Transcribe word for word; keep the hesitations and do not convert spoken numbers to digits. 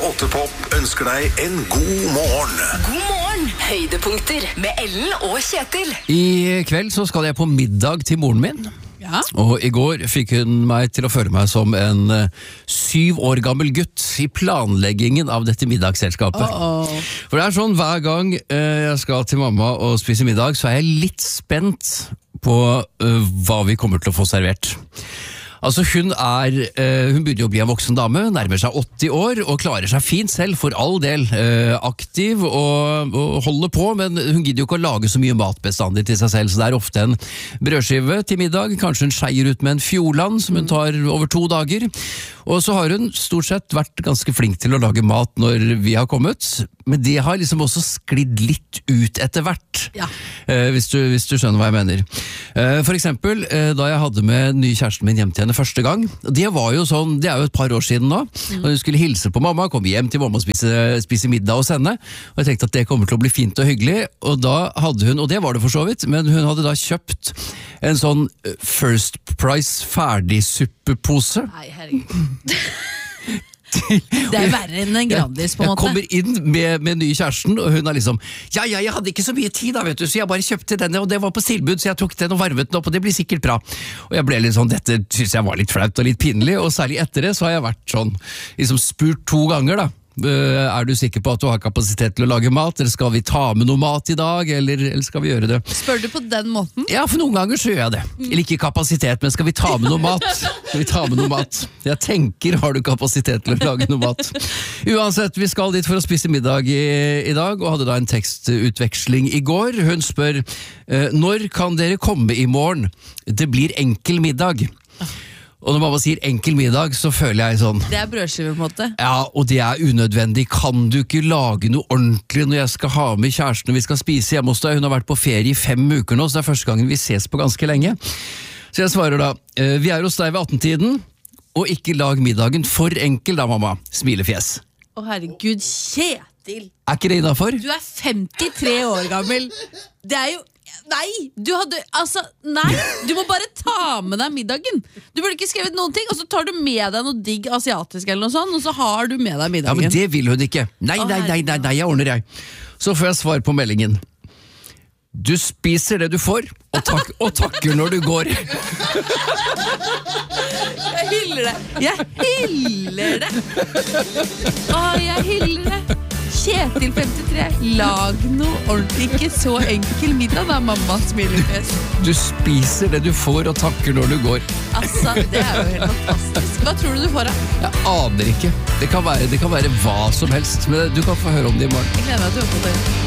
åtte Pop ønsker deg en god morgen. God morgen, høydepunkter med Ellen og Kjetil. I kveld så skal jeg på middag til moren min. Ja. Og i går fikk hun meg til å føle meg som en uh, syv år gammel gutt i planleggingen av dette middagsselskapet. Uh -oh. For det er sånn, hver gang uh, jeg skal til mamma og spise middag, så er jeg litt spent på uh, hva vi kommer til å få servert. Altså hun er, uh, hun begynner jo å bli en voksen dame, nærmer seg åtti år og klarer seg fint selv, for all del, uh, aktiv og, og holder på, men hun gidder jo ikke å lage så mye mat bestandig til seg selv, så det er ofte en brødskive til middag, kanskje hun skeier ut med en fjordland som hun tar over to dager, og så har hun stort sett vært ganske flink til å lage mat når vi har kommet, men det har liksom også sklidd litt ut etter hvert, Ja. uh, hvis, du, hvis du skjønner hva jeg mener. Uh, for eksempel, uh, da jeg hadde med ny kjæresten min hjem til henne første gang, det var jo sånn, det er jo et par år siden nå, mm. og hun skulle hilse på mamma, komme hjem til mamma og spise, spise middag hos henne, og jeg tenkte at det kommer til å bli fint og hyggelig, og da hadde hun, og det var det for så vidt, men hun hadde da kjøpt en sånn First Price ferdigsuppepose. Nei, herregud. Det er verre enn en Grandis, på en jeg måte. kommer inn med, med nye kjæresten, og hun er liksom, ja, ja, jeg hadde ikke så mye tid da, vet du, så jeg bare kjøpte denne, og det var på tilbud, så jeg tok den og varmet den opp, og det blir sikkert bra. Og jeg ble litt sånn, dette synes jeg var litt flaut og litt pinlig, og særlig etter det så har jeg vært sånn, liksom spurt to ganger da, er du sikker på at du har kapasitet til å lage mat, eller skal vi ta med noe mat i dag, eller, eller skal vi gjøre det? Spør du på den måten? Ja, for noen ganger så gjør jeg det. Eller ikke kapasitet, men skal vi ta med noe mat? Skal vi ta med noe mat? Jeg tenker, har du kapasitet til å lage noe mat? Uansett, vi skal dit for å spise middag i, i dag, og hadde da en tekstutveksling i går. Hun spør, når kan dere komme i morgen? Det blir enkel middag. Og når mamma sier enkel middag, så føler jeg sånn, Det er brødskive, på en måte. ja, og det er unødvendig. Kan du ikke lage noe ordentlig når jeg skal ha med kjæresten og vi skal spise hjemme hos deg? Hun har vært på ferie i fem uker nå, så det er første gangen vi ses på ganske lenge. Så jeg svarer da, vi er hos deg ved attentiden, og ikke lag middagen for enkel da, mamma. Smilefjes. Å herregud, Kjetil! Er ikke det innenfor? Du er femtitre år gammel. Det er jo... Nei, du hadde, altså, nei, du må bare ta med deg middagen. Du burde ikke skrevet noen ting, og så tar du med deg noe digg asiatisk eller noe sånt, og så har du med deg middagen. Ja, men det vil hun ikke. Nei, nei, nei, nei, nei, jeg ordner jeg. Så får jeg svar på meldingen. Du spiser det du får, og, tak og takker når du går. Jeg hyller det. Jeg hyller det. Å, jeg hyller det. Kjetil femtitre, lag noe ordentlig, ikke så enkel middag da, mamma smilefjes. Du spiser det du får, og takker når du går. Altså, det er jo helt fantastisk. Hva tror du du får da? Jeg aner ikke. Det kan være, det kan være hva som helst, men du kan få høre om det i morgen. Jeg gleder meg til å åpne det.